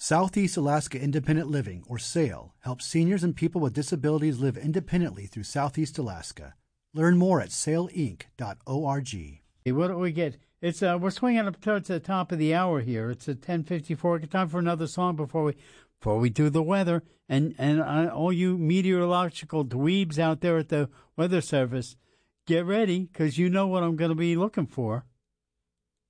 Southeast Alaska Independent Living, or SAIL, helps seniors and people with disabilities live independently through Southeast Alaska. Learn more at sailinc.org. What do we get? It's we're swinging up towards the top of the hour here. It's at 10:54. Time for another song before we do the weather. And all you meteorological dweebs out there at the Weather Service, get ready, because you know what I'm going to be looking for.